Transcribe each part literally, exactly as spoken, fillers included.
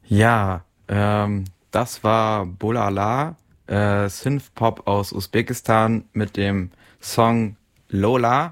Ja, ähm, das war Bolala, äh, Synthpop aus Usbekistan mit dem Song Lola.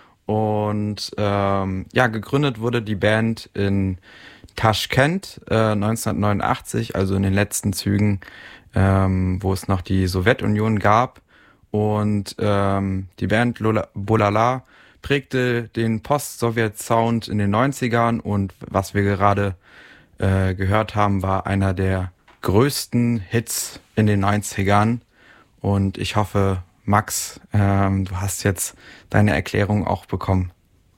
Und ähm, ja, gegründet wurde die Band in Taschkent äh, neunzehnhundertneunundachtzig, also in den letzten Zügen, ähm, wo es noch die Sowjetunion gab. Und ähm, die Band Lola, Bolala prägte den Post-Sowjet-Sound in den neunzigern, und was wir gerade äh, gehört haben, war einer der größten Hits in den neunzigern. Und ich hoffe, Max, ähm, du hast jetzt deine Erklärung auch bekommen.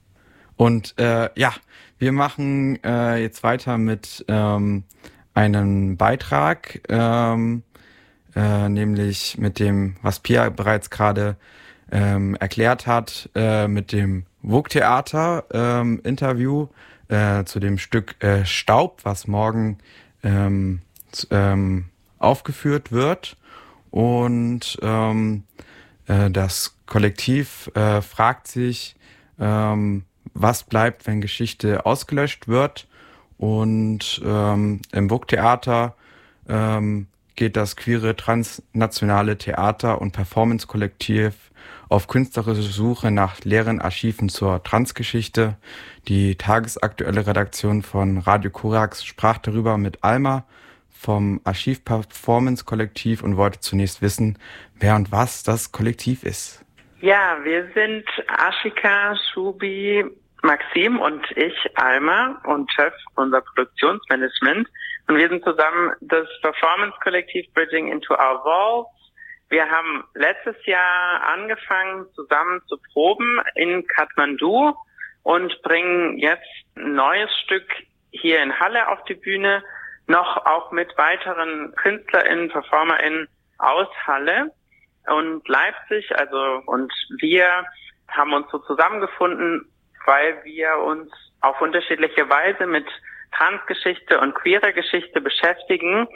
Und äh, ja, wir machen äh, jetzt weiter mit ähm, einem Beitrag, ähm, äh, nämlich mit dem, was Pia bereits gerade ähm, erklärt hat, äh, mit dem Vogue-Theater ähm, Interview äh, zu dem Stück äh, Staub, was morgen ähm, z- ähm, aufgeführt wird. Und ähm, äh, das Kollektiv äh, fragt sich, ähm, was bleibt, wenn Geschichte ausgelöscht wird. Und ähm, im Vogue-Theater ähm, geht das queere transnationale Theater- und Performance-Kollektiv auf künstlerische Suche nach leeren Archiven zur Transgeschichte. Die tagesaktuelle Redaktion von Radio Korax sprach darüber mit Alma vom Archiv Performance Kollektiv und wollte zunächst wissen, wer und was das Kollektiv ist. Ja, wir sind Ashika, Shubi, Maxim und ich, Alma, und Chef unser Produktionsmanagement. Und wir sind zusammen das Performance-Kollektiv Bridging into Our Walls. Wir haben letztes Jahr angefangen, zusammen zu proben in Kathmandu und bringen jetzt ein neues Stück hier in Halle auf die Bühne, noch auch mit weiteren KünstlerInnen, PerformerInnen aus Halle und Leipzig. Also, und wir haben uns so zusammengefunden, weil wir uns auf unterschiedliche Weise mit Transgeschichte und queerer Geschichte beschäftigen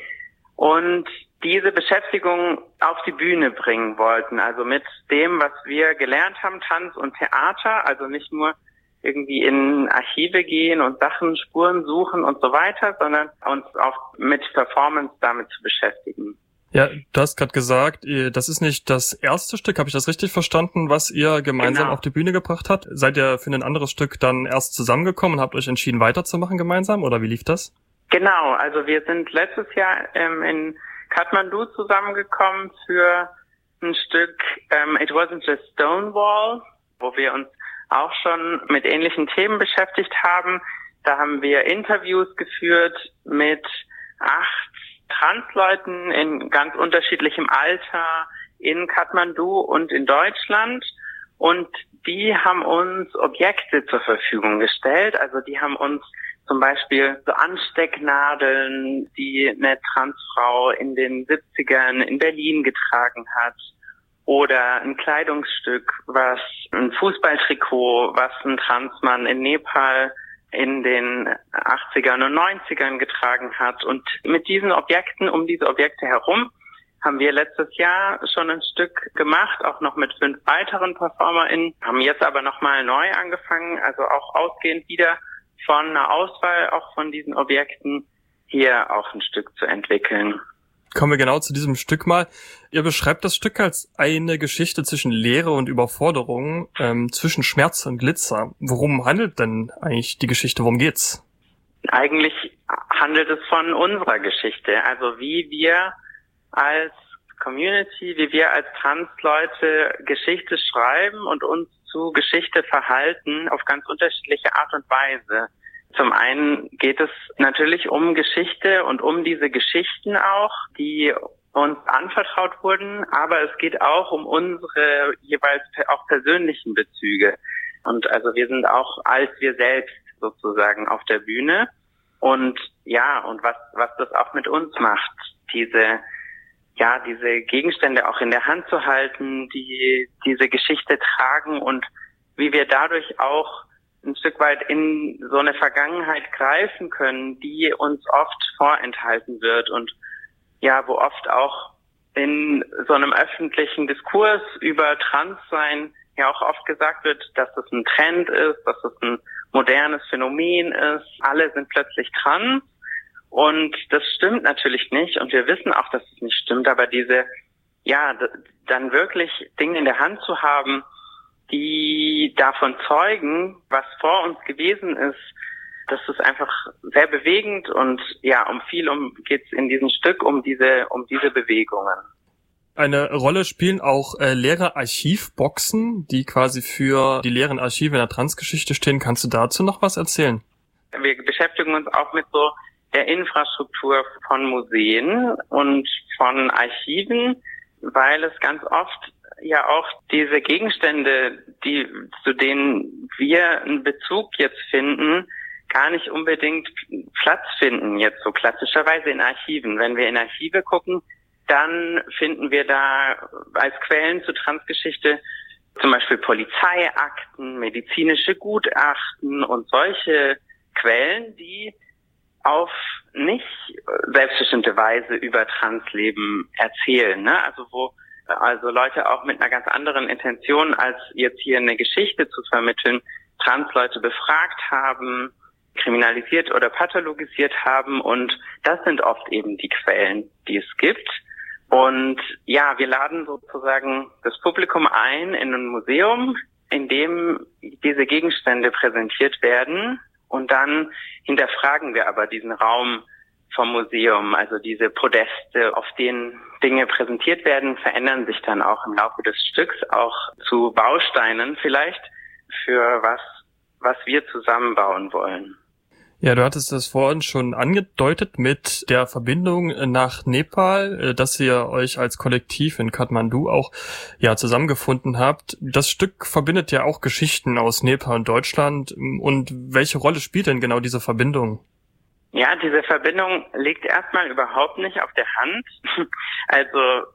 und diese Beschäftigung auf die Bühne bringen wollten. Also mit dem, was wir gelernt haben, Tanz und Theater, also nicht nur irgendwie in Archive gehen und Sachen, Spuren suchen und so weiter, sondern uns auch mit Performance damit zu beschäftigen. Ja, du hast gerade gesagt, das ist nicht das erste Stück, habe ich das richtig verstanden, was ihr gemeinsam Genau. auf die Bühne gebracht habt? Seid ihr für ein anderes Stück dann erst zusammengekommen und habt euch entschieden weiterzumachen gemeinsam, oder wie lief das? Genau, also wir sind letztes Jahr ähm, in Kathmandu zusammengekommen für ein Stück ähm, It Wasn't Just Stonewall, wo wir uns auch schon mit ähnlichen Themen beschäftigt haben. Da haben wir Interviews geführt mit acht Transleuten in ganz unterschiedlichem Alter in Kathmandu und in Deutschland. Und die haben uns Objekte zur Verfügung gestellt. Also die haben uns zum Beispiel so Anstecknadeln, die eine Transfrau in den siebzigern in Berlin getragen hat. Oder ein Kleidungsstück, was ein Fußballtrikot, was ein Transmann in Nepal in den achtzigern und neunzigern getragen hat. Und mit diesen Objekten, um diese Objekte herum, haben wir letztes Jahr schon ein Stück gemacht, auch noch mit fünf weiteren PerformerInnen, haben jetzt aber nochmal neu angefangen, also auch ausgehend wieder von einer Auswahl auch von diesen Objekten hier auch ein Stück zu entwickeln. Kommen wir genau zu diesem Stück mal. Ihr beschreibt das Stück als eine Geschichte zwischen Leere und Überforderung, ähm, zwischen Schmerz und Glitzer. Worum handelt denn eigentlich die Geschichte? Worum geht's? Eigentlich handelt es von unserer Geschichte, also wie wir als Community, wie wir als Transleute Geschichte schreiben und uns zu Geschichte verhalten auf ganz unterschiedliche Art und Weise. Zum einen geht es natürlich um Geschichte und um diese Geschichten auch, die uns anvertraut wurden, aber es geht auch um unsere jeweils auch persönlichen Bezüge. Und also wir sind auch als wir selbst sozusagen auf der Bühne. Und ja, und was was das auch mit uns macht, diese ja, diese Gegenstände auch in der Hand zu halten, die diese Geschichte tragen und wie wir dadurch auch ein Stück weit in so eine Vergangenheit greifen können, die uns oft vorenthalten wird und ja, wo oft auch in so einem öffentlichen Diskurs über Transsein ja auch oft gesagt wird, dass das ein Trend ist, dass das ein modernes Phänomen ist. Alle sind plötzlich trans Und das stimmt natürlich nicht und wir wissen auch, dass es nicht stimmt, aber diese, ja, d- dann wirklich Dinge in der Hand zu haben, die davon zeugen, was vor uns gewesen ist, das ist einfach sehr bewegend und ja, um viel um geht's in diesem Stück, um diese, um diese Bewegungen. Eine Rolle spielen auch äh, leere Archivboxen, die quasi für die leeren Archive in der Transgeschichte stehen. Kannst du dazu noch was erzählen? Wir beschäftigen uns auch mit so der Infrastruktur von Museen und von Archiven, weil es ganz oft ja auch diese Gegenstände, die zu denen wir einen Bezug jetzt finden, gar nicht unbedingt Platz finden, jetzt so klassischerweise in Archiven. Wenn wir in Archive gucken, dann finden wir da als Quellen zur Transgeschichte zum Beispiel Polizeiakten, medizinische Gutachten und solche Quellen, die auf nicht selbstbestimmte Weise über Transleben erzählen, ne? Also wo also Leute auch mit einer ganz anderen Intention, als jetzt hier eine Geschichte zu vermitteln, Transleute befragt haben, kriminalisiert oder pathologisiert haben und das sind oft eben die Quellen, die es gibt. Und ja, wir laden sozusagen das Publikum ein in ein Museum, in dem diese Gegenstände präsentiert werden und dann hinterfragen wir aber diesen Raum vom Museum, also diese Podeste, auf denen Dinge präsentiert werden, verändern sich dann auch im Laufe des Stücks auch zu Bausteinen vielleicht für was, was wir zusammenbauen wollen. Ja, du hattest das vorhin schon angedeutet mit der Verbindung nach Nepal, dass ihr euch als Kollektiv in Kathmandu auch ja zusammengefunden habt. Das Stück verbindet ja auch Geschichten aus Nepal und Deutschland. Und welche Rolle spielt denn genau diese Verbindung? Ja, diese Verbindung liegt erstmal überhaupt nicht auf der Hand. Also,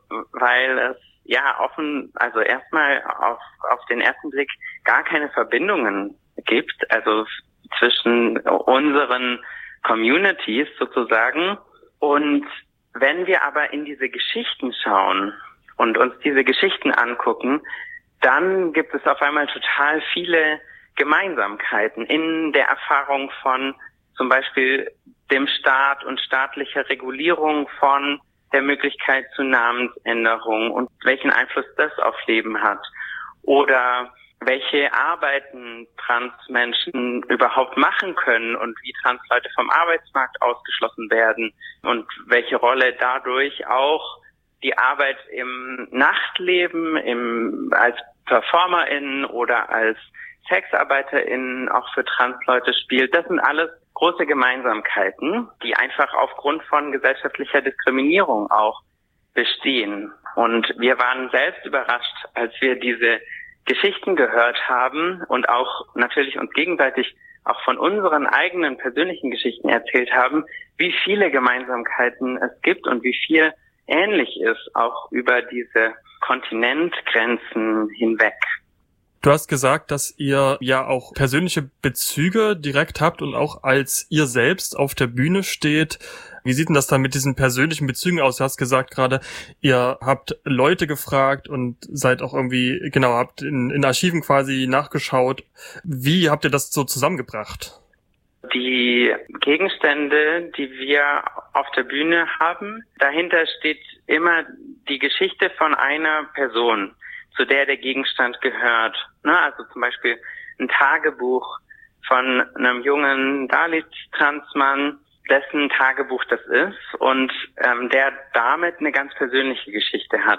weil es ja offen, also erstmal auf, auf den ersten Blick gar keine Verbindungen gibt. Also zwischen unseren Communities sozusagen. Und wenn wir aber in diese Geschichten schauen und uns diese Geschichten angucken, dann gibt es auf einmal total viele Gemeinsamkeiten in der Erfahrung von zum Beispiel dem Staat und staatlicher Regulierung von der Möglichkeit zu Namensänderung und welchen Einfluss das auf Leben hat. Oder welche Arbeiten Transmenschen überhaupt machen können und wie Transleute vom Arbeitsmarkt ausgeschlossen werden und welche Rolle dadurch auch die Arbeit im Nachtleben, im, als PerformerInnen oder als SexarbeiterInnen auch für Transleute spielt. Das sind alles große Gemeinsamkeiten, die einfach aufgrund von gesellschaftlicher Diskriminierung auch bestehen. Und wir waren selbst überrascht, als wir diese Geschichten gehört haben und auch natürlich uns gegenseitig auch von unseren eigenen persönlichen Geschichten erzählt haben, wie viele Gemeinsamkeiten es gibt und wie viel ähnlich ist, auch über diese Kontinentgrenzen hinweg. Du hast gesagt, dass ihr ja auch persönliche Bezüge direkt habt und auch als ihr selbst auf der Bühne steht. Wie sieht denn das dann mit diesen persönlichen Bezügen aus? Du hast gesagt gerade, ihr habt Leute gefragt und seid auch irgendwie, genau, habt in, in Archiven quasi nachgeschaut. Wie habt ihr das so zusammengebracht? Die Gegenstände, die wir auf der Bühne haben, dahinter steht immer die Geschichte von einer Person, zu der der Gegenstand gehört. Also zum Beispiel ein Tagebuch von einem jungen Dalit-Transmann, dessen Tagebuch das ist und ähm, der damit eine ganz persönliche Geschichte hat.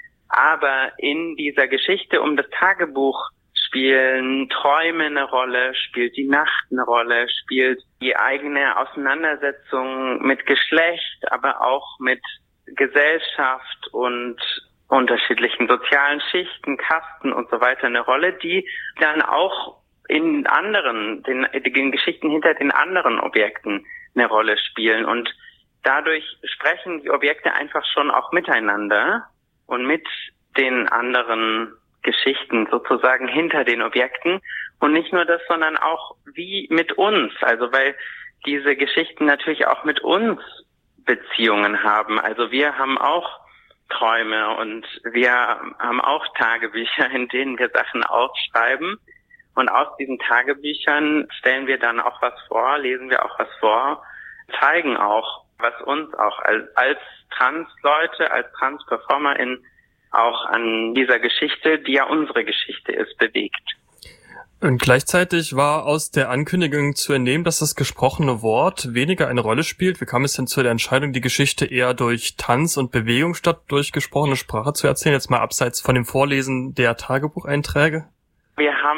Aber in dieser Geschichte um das Tagebuch spielen Träume eine Rolle, spielt die Nacht eine Rolle, spielt die eigene Auseinandersetzung mit Geschlecht, aber auch mit Gesellschaft und unterschiedlichen sozialen Schichten, Kasten und so weiter eine Rolle, die dann auch in anderen, den, den Geschichten hinter den anderen Objekten eine Rolle spielen. Und dadurch sprechen die Objekte einfach schon auch miteinander und mit den anderen Geschichten sozusagen hinter den Objekten. Und nicht nur das, sondern auch wie mit uns. Also weil diese Geschichten natürlich auch mit uns Beziehungen haben. Also wir haben auch Träume und wir haben auch Tagebücher, in denen wir Sachen aufschreiben. Und aus diesen Tagebüchern stellen wir dann auch was vor, lesen wir auch was vor, zeigen auch, was uns auch als, als Trans-Leute, als Trans-PerformerInnen auch an dieser Geschichte, die ja unsere Geschichte ist, bewegt. Und gleichzeitig war aus der Ankündigung zu entnehmen, dass das gesprochene Wort weniger eine Rolle spielt. Wie kam es denn zu der Entscheidung, die Geschichte eher durch Tanz und Bewegung statt durch gesprochene Sprache zu erzählen? Jetzt mal abseits von dem Vorlesen der Tagebucheinträge. Wir haben